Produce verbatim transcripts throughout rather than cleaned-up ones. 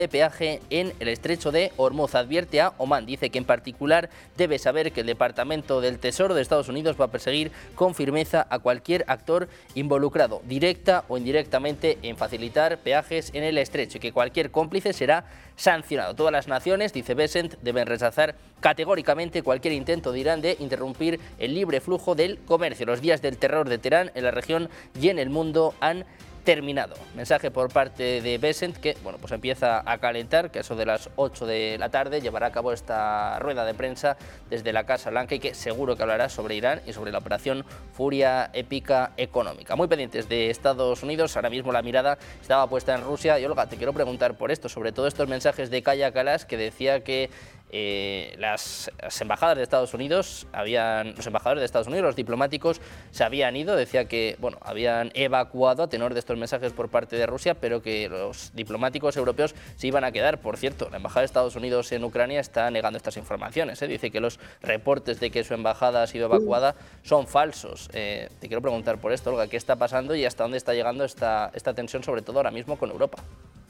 de peaje en el estrecho de Hormuz. Advierte a Omán, dice que en particular debe saber que el Departamento del Tesoro de Estados Unidos va a perseguir con firmeza a cualquier actor involucrado, directa o indirectamente, en facilitar peajes en el estrecho, y que cualquier cómplice será sancionado. Todas las naciones, dice Bessent, deben rechazar categóricamente cualquier intento de Irán de interrumpir el libre flujo del comercio. Los días del terror de Teherán en la región y en el mundo han terminado. Mensaje por parte de Bessent, que bueno, pues empieza a calentar, que a eso de las ocho de la tarde llevará a cabo esta rueda de prensa desde la Casa Blanca, y que seguro que hablará sobre Irán y sobre la operación Furia Épica Económica. Muy pendientes de Estados Unidos, ahora mismo la mirada estaba puesta en Rusia. Y Olga, te quiero preguntar por esto, sobre todo estos mensajes de Kaja Kallas, que decía que Eh, las, las embajadas de Estados Unidos habían, los embajadores de Estados Unidos, los diplomáticos, se habían ido. Decía que bueno, habían evacuado a tenor de estos mensajes por parte de Rusia, pero que los diplomáticos europeos se iban a quedar. Por cierto, la embajada de Estados Unidos en Ucrania está negando estas informaciones, ¿eh? Dice que los reportes de que su embajada ha sido evacuada son falsos. Eh, te quiero preguntar por esto, Olga, ¿qué está pasando y hasta dónde está llegando esta, esta tensión, sobre todo ahora mismo con Europa?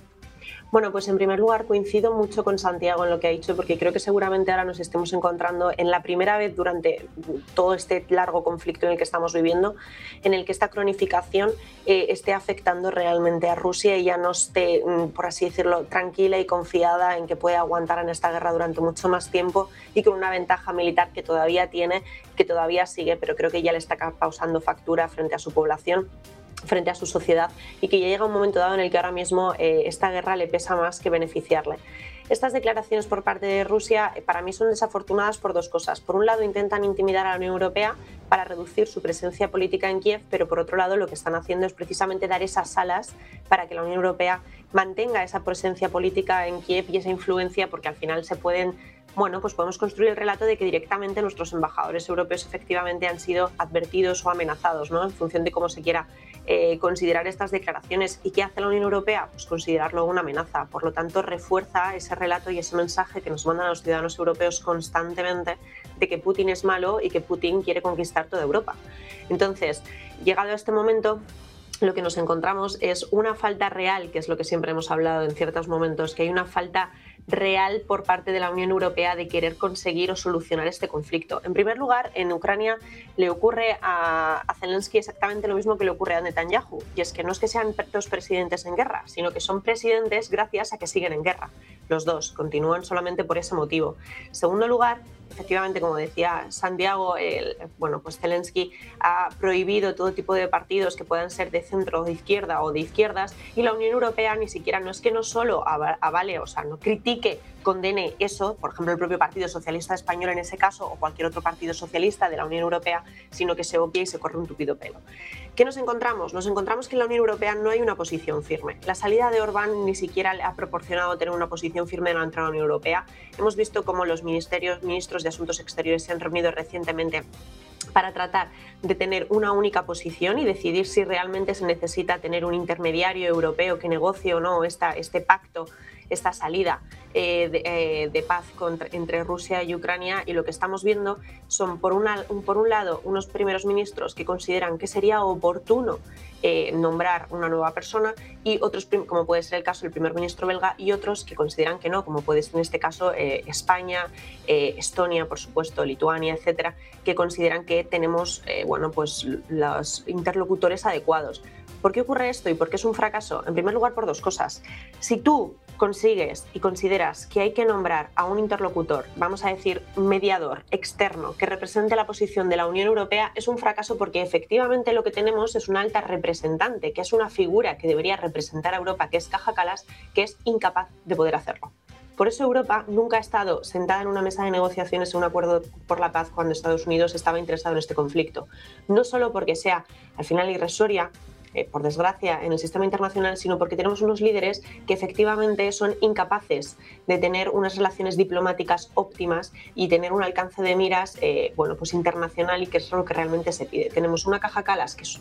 Bueno, pues en primer lugar coincido mucho con Santiago en lo que ha dicho, porque creo que seguramente ahora nos estemos encontrando en la primera vez durante todo este largo conflicto en el que estamos viviendo, en el que esta cronificación eh, esté afectando realmente a Rusia y ya no esté, por así decirlo, tranquila y confiada en que puede aguantar en esta guerra durante mucho más tiempo, y con una ventaja militar que todavía tiene, que todavía sigue, pero creo que ya le está causando factura frente a su población, frente a su sociedad, y que ya llega un momento dado en el que ahora mismo eh, esta guerra le pesa más que beneficiarle. Estas declaraciones por parte de Rusia eh, para mí son desafortunadas por dos cosas. Por un lado, intentan intimidar a la Unión Europea para reducir su presencia política en Kiev, pero por otro lado lo que están haciendo es precisamente dar esas alas para que la Unión Europea mantenga esa presencia política en Kiev y esa influencia, porque al final se pueden Bueno, pues podemos construir el relato de que directamente nuestros embajadores europeos efectivamente han sido advertidos o amenazados, ¿no? En función de cómo se quiera eh, considerar estas declaraciones. ¿Y qué hace la Unión Europea? Pues considerarlo una amenaza. Por lo tanto, refuerza ese relato y ese mensaje que nos mandan los ciudadanos europeos constantemente de que Putin es malo y que Putin quiere conquistar toda Europa. Entonces, llegado a este momento, lo que nos encontramos es una falta real, que es lo que siempre hemos hablado en ciertos momentos, que hay una falta real por parte de la Unión Europea de querer conseguir o solucionar este conflicto. En primer lugar, en Ucrania le ocurre a, a Zelensky exactamente lo mismo que le ocurre a Netanyahu, y es que no es que sean dos presidentes en guerra, sino que son presidentes gracias a que siguen en guerra. Los dos continúan solamente por ese motivo. En segundo lugar, efectivamente, como decía Santiago, el, bueno, pues Zelensky ha prohibido todo tipo de partidos que puedan ser de centro o de izquierda o de izquierdas, y la Unión Europea ni siquiera, no es que no solo avale, o sea, no critique, condene eso, por ejemplo el propio Partido Socialista Español en ese caso, o cualquier otro partido socialista de la Unión Europea, sino que se obvia y se corre un tupido pelo. ¿Qué nos encontramos? Nos encontramos que en la Unión Europea no hay una posición firme. La salida de Orbán ni siquiera le ha proporcionado tener una posición firme en la entrada a la Unión Europea. Hemos visto cómo los ministerios, ministros de Asuntos Exteriores se han reunido recientemente para tratar de tener una única posición y decidir si realmente se necesita tener un intermediario europeo que negocie o no esta, este pacto, esta salida eh, de, eh, de paz contra, entre Rusia y Ucrania. Y lo que estamos viendo son, por, una, un, por un lado, unos primeros ministros que consideran que sería oportuno eh, nombrar una nueva persona, y otros, como puede ser el caso del primer ministro belga, y otros que consideran que no, como puede ser en este caso eh, España, eh, Estonia, por supuesto, Lituania, etcétera, que consideran que tenemos eh, bueno, pues, los interlocutores adecuados. ¿Por qué ocurre esto y por qué es un fracaso? En primer lugar, por dos cosas. Si tú consigues y consideras que hay que nombrar a un interlocutor, vamos a decir mediador, externo, que represente la posición de la Unión Europea, es un fracaso, porque efectivamente lo que tenemos es una alta representante, que es una figura que debería representar a Europa, que es Kaja Kallas, que es incapaz de poder hacerlo. Por eso Europa nunca ha estado sentada en una mesa de negociaciones en un acuerdo por la paz cuando Estados Unidos estaba interesado en este conflicto. No solo porque sea al final irrisoria, Eh, por desgracia, en el sistema internacional, sino porque tenemos unos líderes que efectivamente son incapaces de tener unas relaciones diplomáticas óptimas y tener un alcance de miras eh, bueno, pues internacional, y que es lo que realmente se pide. Tenemos una Kaja Kallas que es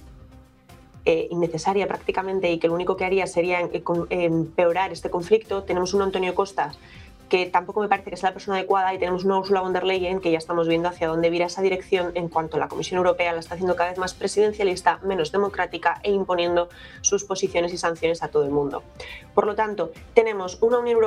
eh, innecesaria prácticamente y que lo único que haría sería empeorar este conflicto. Tenemos un Antonio Costa que tampoco me parece que sea la persona adecuada, y tenemos una Ursula von der Leyen que ya estamos viendo hacia dónde vira esa dirección, en cuanto a la Comisión Europea la está haciendo cada vez más presidencialista, menos democrática, e imponiendo sus posiciones y sanciones a todo el mundo. Por lo tanto, tenemos una Unión Europea